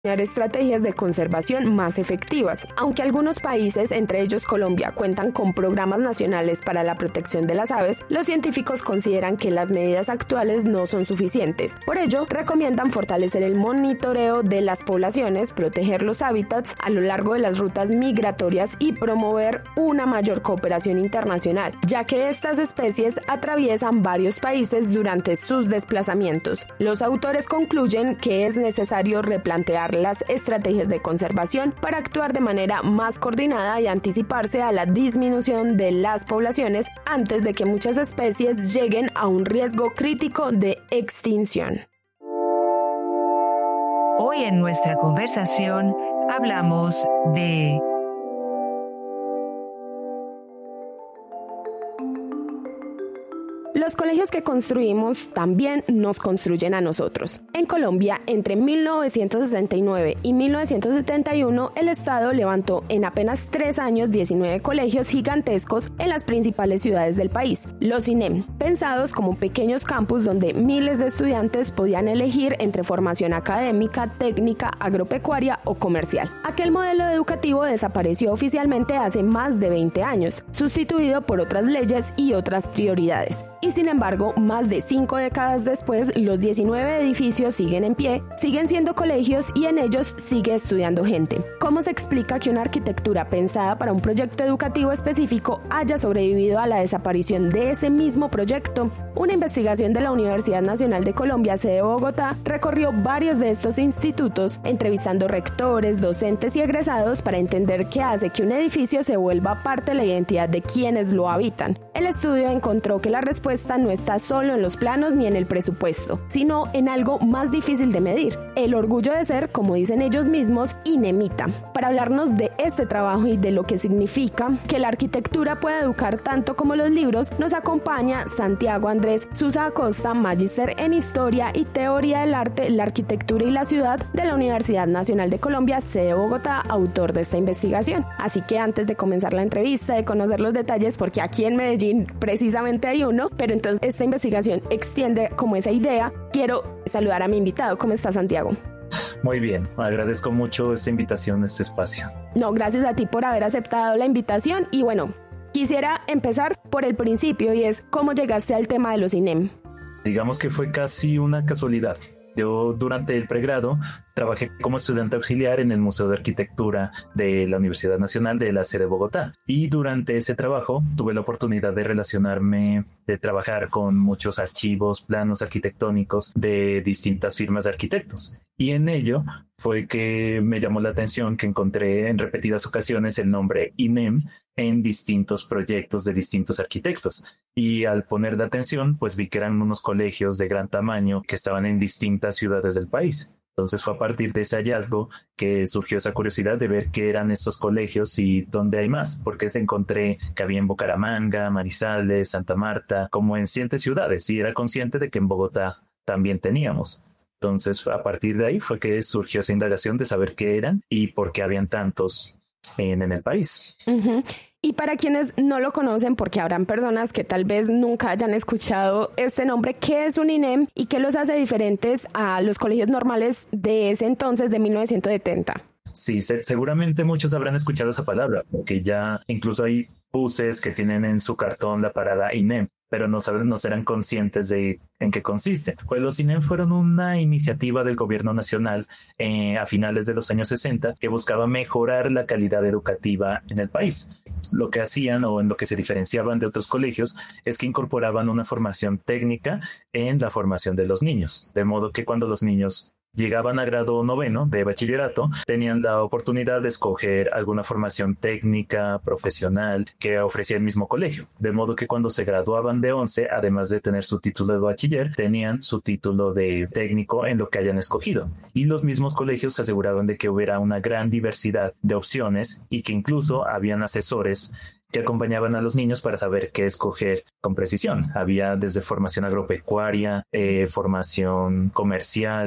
estrategias de conservación más efectivas. Aunque algunos países, entre ellos Colombia, cuentan con programas nacionales para la protección de las aves, los científicos consideran que las medidas actuales no son suficientes. Por ello, recomiendan fortalecer el monitoreo de las poblaciones, proteger los hábitats a lo largo de las rutas migratorias y promover una mayor cooperación internacional, ya que estas especies atraviesan varios países durante sus desplazamientos. Los autores concluyen que es necesario replantear las estrategias de conservación para actuar de manera más coordinada y anticiparse a la disminución de las poblaciones antes de que muchas especies lleguen a un riesgo crítico de extinción. Hoy en nuestra conversación hablamos de los colegios que construimos también nos construyen a nosotros. En Colombia, entre 1969 y 1971, el Estado levantó en apenas 3 años 19 colegios gigantescos en las principales ciudades del país. Los INEM, pensados como pequeños campus donde miles de estudiantes podían elegir entre formación académica, técnica, agropecuaria o comercial. Aquel modelo educativo desapareció oficialmente hace más de 20 años, sustituido por otras leyes y otras prioridades. Y sin embargo, más de 5 décadas después, los 19 edificios siguen en pie, siguen siendo colegios y en ellos sigue estudiando gente. ¿Cómo se explica que una arquitectura pensada para un proyecto educativo específico haya sobrevivido a la desaparición de ese mismo proyecto? Una investigación de la Universidad Nacional de Colombia, sede Bogotá, recorrió varios de estos institutos, entrevistando rectores, docentes y egresados para entender qué hace que un edificio se vuelva parte de la identidad de quienes lo habitan. El estudio encontró que la respuesta no está solo en los planos ni en el presupuesto, sino en algo más difícil de medir: el orgullo de ser, como dicen ellos mismos, INEMita. Para hablarnos de este trabajo y de lo que significa que la arquitectura pueda educar tanto como los libros, nos acompaña Santiago Andrés Susa Acosta, magíster en Historia y Teoría del Arte, la Arquitectura y la Ciudad de la Universidad Nacional de Colombia, sede Bogotá, autor de esta investigación. Así que antes de comenzar la entrevista, de conocer los detalles, porque aquí en Medellín precisamente hay uno, pero entonces esta investigación extiende como esa idea, quiero saludar a mi invitado. ¿Cómo está, Santiago? Muy bien, agradezco mucho esta invitación, este espacio. No, gracias a ti por haber aceptado la invitación. Y bueno, quisiera empezar por el principio, y es ¿cómo llegaste al tema de los INEM? Digamos que fue casi una casualidad. Yo durante el pregrado trabajé como estudiante auxiliar en el Museo de Arquitectura de la Universidad Nacional de la sede de Bogotá, y durante ese trabajo tuve la oportunidad de relacionarme, de trabajar con muchos archivos, planos arquitectónicos de distintas firmas de arquitectos, y en ello fue que me llamó la atención que encontré en repetidas ocasiones el nombre INEM en distintos proyectos de distintos arquitectos. Y al poner la atención, pues vi que eran unos colegios de gran tamaño que estaban en distintas ciudades del país. Entonces fue a partir de ese hallazgo que surgió esa curiosidad de ver qué eran estos colegios y dónde hay más, porque se encontré que había en Bucaramanga, Manizales, Santa Marta, como en 7 ciudades, y era consciente de que en Bogotá también teníamos. Entonces a partir de ahí fue que surgió esa indagación de saber qué eran y por qué habían tantos en el país. Uh-huh. Y para quienes no lo conocen, porque habrán personas que tal vez nunca hayan escuchado este nombre, ¿qué es un INEM y qué los hace diferentes a los colegios normales de ese entonces, de 1970? Sí, seguramente muchos habrán escuchado esa palabra, porque ya incluso hay buses que tienen en su cartón la parada INEM, pero no serán conscientes de en qué consiste. Pues los INEM fueron una iniciativa del gobierno nacional a finales de los años 60 que buscaba mejorar la calidad educativa en el país. Lo que hacían, o en lo que se diferenciaban de otros colegios, es que incorporaban una formación técnica en la formación de los niños, de modo que cuando los niños llegaban a grado 9 de bachillerato, tenían la oportunidad de escoger alguna formación técnica, profesional, que ofrecía el mismo colegio. De modo que cuando se graduaban de 11, además de tener su título de bachiller, tenían su título de técnico en lo que hayan escogido. Y los mismos colegios se aseguraban de que hubiera una gran diversidad de opciones y que incluso habían asesores que acompañaban a los niños para saber qué escoger con precisión. Había desde formación agropecuaria, formación comercial,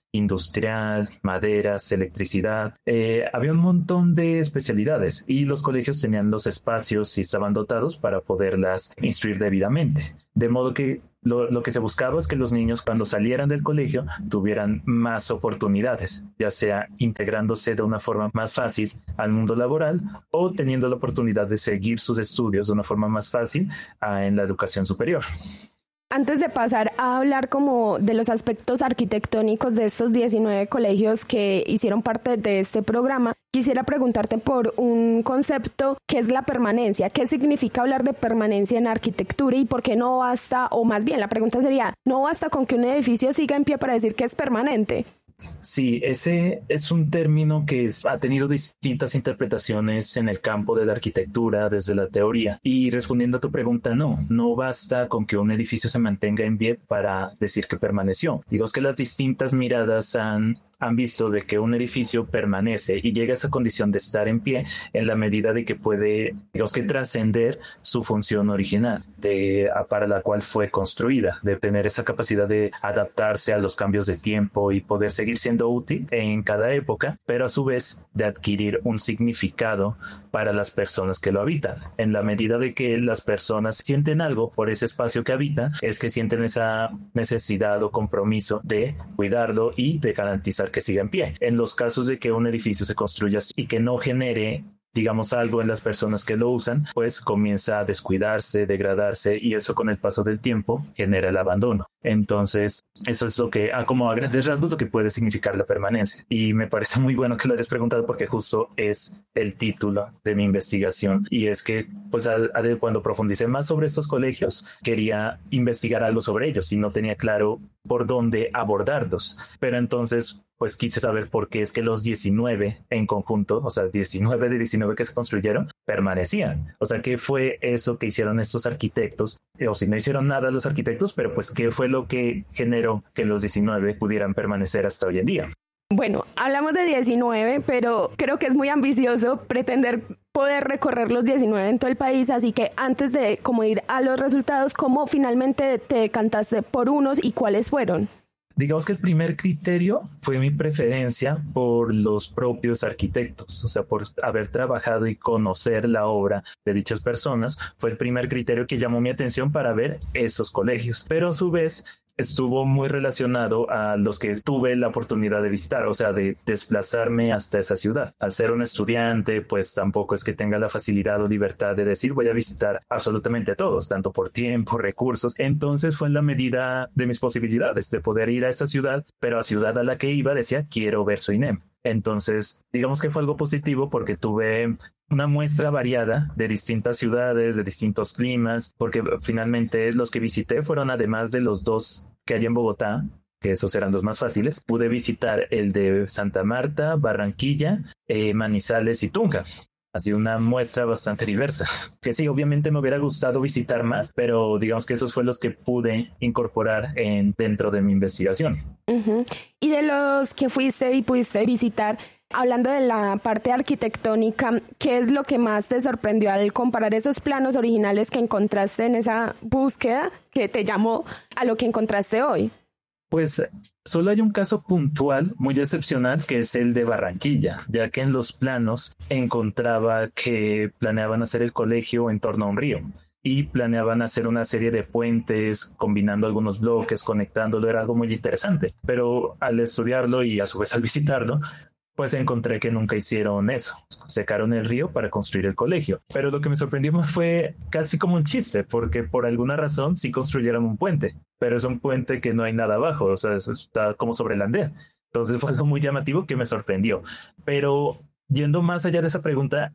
industrial, maderas, electricidad. Había un montón de especialidades y los colegios tenían los espacios y estaban dotados para poderlas instruir debidamente. De modo que lo que se buscaba es que los niños cuando salieran del colegio tuvieran más oportunidades, ya sea integrándose de una forma más fácil al mundo laboral o teniendo la oportunidad de seguir sus estudios de una forma más fácil en la educación superior. Antes de pasar a hablar como de los aspectos arquitectónicos de estos 19 colegios que hicieron parte de este programa, quisiera preguntarte por un concepto que es la permanencia. ¿Qué significa hablar de permanencia en arquitectura y por qué no basta, o más bien la pregunta sería, ¿no basta con que un edificio siga en pie para decir que es permanente? Sí, ese es un término que ha tenido distintas interpretaciones en el campo de la arquitectura desde la teoría. Y respondiendo a tu pregunta, no basta con que un edificio se mantenga en pie para decir que permaneció. Digo, es que las distintas miradas han visto de que un edificio permanece y llega a esa condición de estar en pie en la medida de que puede, digamos, que trascender su función original para la cual fue construida, de tener esa capacidad de adaptarse a los cambios de tiempo y poder seguir siendo útil en cada época, pero a su vez de adquirir un significado para las personas que lo habitan. En la medida de que las personas sienten algo por ese espacio que habitan, es que sienten esa necesidad o compromiso de cuidarlo y de garantizar que siga en pie. En los casos de que un edificio se construya y que no genere, digamos, algo en las personas que lo usan, pues comienza a descuidarse, degradarse, y eso con el paso del tiempo genera el abandono. Entonces, eso es lo que, como a grandes rasgos, lo que puede significar la permanencia. Y me parece muy bueno que lo hayas preguntado porque justo es el título de mi investigación. Y es que, pues, cuando profundicé más sobre estos colegios, quería investigar algo sobre ellos y no tenía claro por dónde abordarlos. Pero entonces, pues quise saber por qué es que los 19 en conjunto, o sea, 19 de 19 que se construyeron, permanecían. O sea, ¿qué fue eso que hicieron estos arquitectos? O si no hicieron nada los arquitectos, pero pues ¿qué fue lo que generó que los 19 pudieran permanecer hasta hoy en día? Bueno, hablamos de 19, pero creo que es muy ambicioso pretender poder recorrer los 19 en todo el país, así que antes de como ir a los resultados, ¿cómo finalmente te decantaste por unos y cuáles fueron? Digamos que el primer criterio fue mi preferencia por los propios arquitectos, o sea, por haber trabajado y conocer la obra de dichas personas, fue el primer criterio que llamó mi atención para ver esos colegios, pero a su vez estuvo muy relacionado a los que tuve la oportunidad de visitar, o sea, de desplazarme hasta esa ciudad. Al ser un estudiante, pues tampoco es que tenga la facilidad o libertad de decir voy a visitar absolutamente a todos, tanto por tiempo, recursos. Entonces fue en la medida de mis posibilidades de poder ir a esa ciudad, pero a ciudad a la que iba decía quiero ver su INEM. Entonces, digamos que fue algo positivo porque tuve una muestra variada de distintas ciudades, de distintos climas, porque finalmente los que visité fueron, además de los dos que hay en Bogotá, que esos eran los más fáciles, pude visitar el de Santa Marta, Barranquilla, Manizales y Tunja. Así una muestra bastante diversa, que sí, obviamente me hubiera gustado visitar más, pero digamos que esos fueron los que pude incorporar dentro de mi investigación. Uh-huh. Y de los que fuiste y pudiste visitar, hablando de la parte arquitectónica, ¿qué es lo que más te sorprendió al comparar esos planos originales que encontraste en esa búsqueda que te llamó a lo que encontraste hoy? Pues solo hay un caso puntual muy excepcional que es el de Barranquilla, ya que en los planos encontraba que planeaban hacer el colegio en torno a un río y planeaban hacer una serie de puentes combinando algunos bloques, conectándolo, era algo muy interesante, pero al estudiarlo y a su vez al visitarlo, pues encontré que nunca hicieron eso. Secaron el río para construir el colegio. Pero lo que me sorprendió más fue casi como un chiste, porque por alguna razón sí construyeron un puente, pero es un puente que no hay nada abajo, o sea, está como sobre el andén. Entonces fue algo muy llamativo que me sorprendió. Pero yendo más allá de esa pregunta,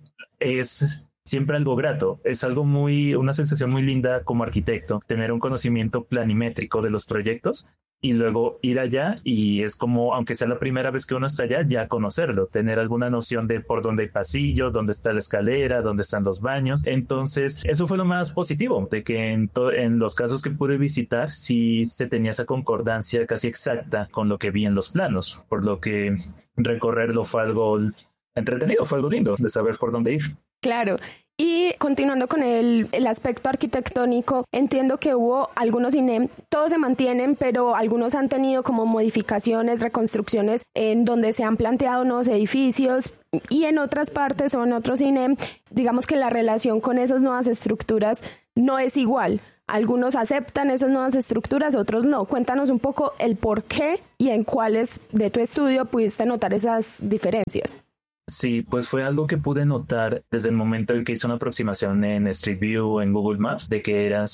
es siempre algo grato, es una sensación muy linda como arquitecto, tener un conocimiento planimétrico de los proyectos y luego ir allá y es como, aunque sea la primera vez que uno está allá, ya conocerlo, tener alguna noción de por dónde hay pasillo, dónde está la escalera, dónde están los baños. Entonces, eso fue lo más positivo, de que en los casos que pude visitar, sí se tenía esa concordancia casi exacta con lo que vi en los planos, por lo que recorrerlo fue algo entretenido, fue algo lindo de saber por dónde ir. Claro, Y continuando con el aspecto arquitectónico, entiendo que hubo algunos INEM, todos se mantienen, pero algunos han tenido como modificaciones, reconstrucciones en donde se han planteado nuevos edificios, y en otras partes o en otros INEM, digamos que la relación con esas nuevas estructuras no es igual. Algunos aceptan esas nuevas estructuras, otros no. Cuéntanos un poco el por qué y en cuáles de tu estudio pudiste notar esas diferencias. Sí, pues fue algo que pude notar desde el momento en que hice una aproximación en Street View, en Google Maps, de que eran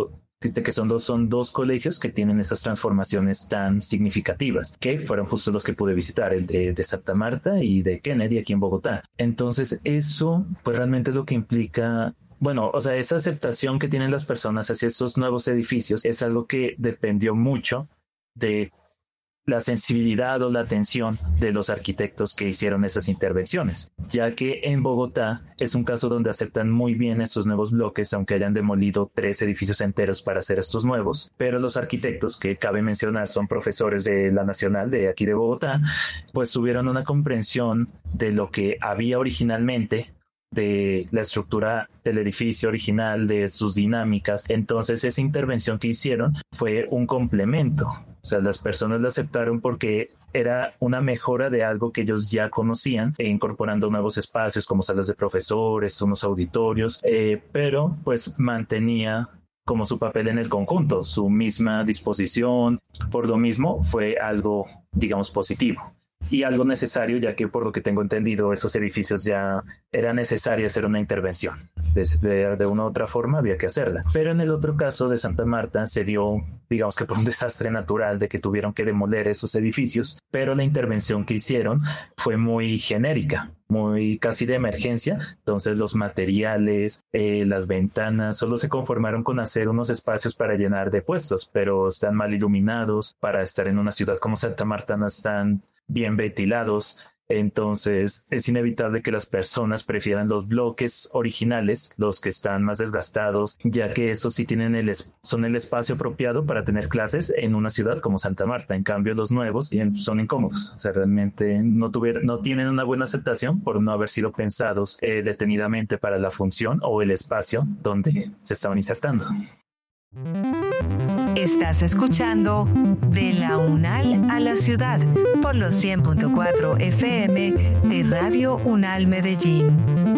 son dos colegios que tienen esas transformaciones tan significativas, que fueron justo los que pude visitar, el de Santa Marta y de Kennedy aquí en Bogotá. Entonces eso pues realmente es lo que implica, bueno, o sea, esa aceptación que tienen las personas hacia estos nuevos edificios es algo que dependió mucho de la sensibilidad o la atención de los arquitectos que hicieron esas intervenciones, ya que en Bogotá es un caso donde aceptan muy bien estos nuevos bloques, aunque hayan demolido 3 edificios enteros para hacer estos nuevos, pero los arquitectos, que cabe mencionar son profesores de la Nacional de aquí de Bogotá, pues tuvieron una comprensión de lo que había originalmente, de la estructura del edificio original, de sus dinámicas. Entonces esa intervención que hicieron fue un complemento. O sea, las personas la aceptaron porque era una mejora de algo que ellos ya conocían, incorporando nuevos espacios como salas de profesores, unos auditorios, pero pues mantenía como su papel en el conjunto, su misma disposición. Por lo mismo fue algo, digamos, positivo. Y algo necesario, ya que por lo que tengo entendido esos edificios ya era necesario hacer una intervención. De una u otra forma había que hacerla. Pero en el otro caso de Santa Marta se dio, digamos que por un desastre natural de que tuvieron que demoler esos edificios, pero la intervención que hicieron fue muy genérica, muy casi de emergencia. Entonces los materiales, las ventanas solo se conformaron con hacer unos espacios para llenar de puestos, pero están mal iluminados. Para estar en una ciudad como Santa Marta no están bien ventilados. Entonces es inevitable que las personas prefieran los bloques originales, los que están más desgastados, ya que esos sí tienen son el espacio apropiado para tener clases en una ciudad como Santa Marta. En cambio los nuevos son incómodos, o sea, realmente no tienen una buena aceptación por no haber sido pensados detenidamente para la función o el espacio donde se estaban insertando. Estás escuchando De la UNAL a la Ciudad por los 100.4 FM de Radio UNAL Medellín.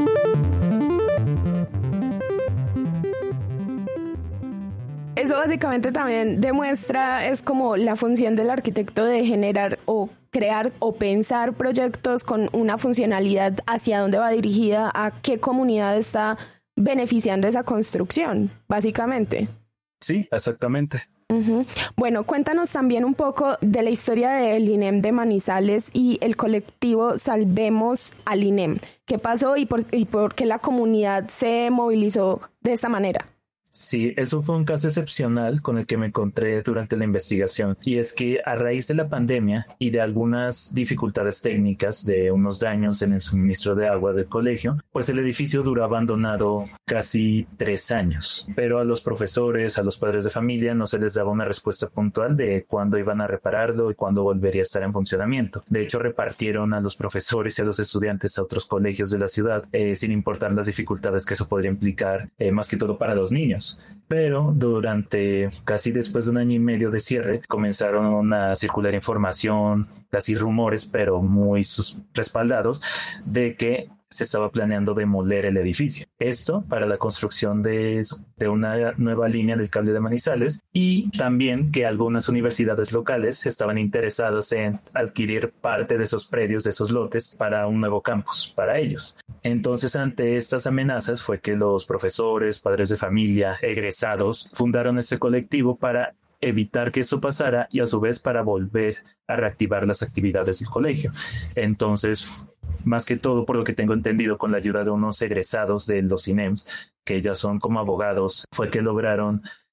Eso básicamente también demuestra, es como la función del arquitecto de generar o crear o pensar proyectos con una funcionalidad hacia dónde va dirigida, a qué comunidad está beneficiando esa construcción, básicamente. Sí, exactamente. Uh-huh. Bueno, cuéntanos también un poco de la historia del INEM de Manizales y el colectivo Salvemos al INEM. ¿Qué pasó y por qué la comunidad se movilizó de esta manera? Sí, eso fue un caso excepcional con el que me encontré durante la investigación, y es que a raíz de la pandemia y de algunas dificultades técnicas, de unos daños en el suministro de agua del colegio, pues el edificio duró abandonado casi 3 años, pero a los profesores, a los padres de familia no se les daba una respuesta puntual de cuándo iban a repararlo y cuándo volvería a estar en funcionamiento. De hecho, repartieron a los profesores y a los estudiantes a otros colegios de la ciudad, sin importar las dificultades que eso podría implicar, más que todo para los niños. Pero durante casi después de 1 año y medio de cierre comenzaron a circular información, casi rumores, pero muy respaldados, de que se estaba planeando demoler el edificio. Esto para la construcción de una nueva línea del cable de Manizales, y también que algunas universidades locales estaban interesadas en adquirir parte de esos predios, de esos lotes, para un nuevo campus para ellos. Entonces, ante estas amenazas fue que los profesores, padres de familia, egresados, fundaron este colectivo para evitar que eso pasara y a su vez para volver a reactivar las actividades del colegio. Entonces, más que todo, por lo que tengo entendido, con la ayuda de unos egresados de los INEMs, que ya son como abogados, fue que lograron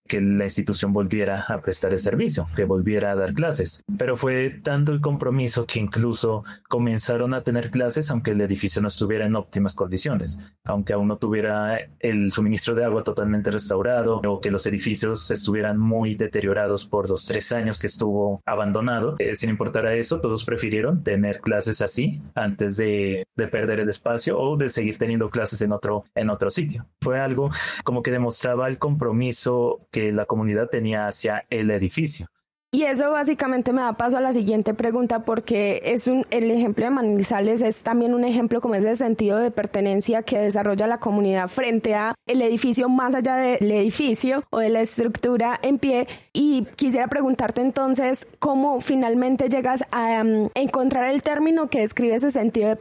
que la institución volviera a prestar el servicio, que volviera a dar clases. Pero fue tanto el compromiso que incluso comenzaron a tener clases aunque el edificio no estuviera en óptimas condiciones, aunque aún no tuviera el suministro de agua totalmente restaurado o que los edificios estuvieran muy deteriorados por los 3 años que estuvo abandonado. Sin importar a eso, todos prefirieron tener clases así antes de perder el espacio o de seguir teniendo clases en otro sitio. Fue algo como que demostraba el compromiso que la comunidad tenía hacia el edificio. Y eso básicamente me da paso a la siguiente pregunta, porque el ejemplo de Manizales es también un ejemplo como ese sentido de pertenencia que desarrolla la comunidad frente a el edificio, más allá del edificio o de la estructura en pie. Y quisiera preguntarte entonces cómo finalmente llegas a encontrar el término que describe ese sentido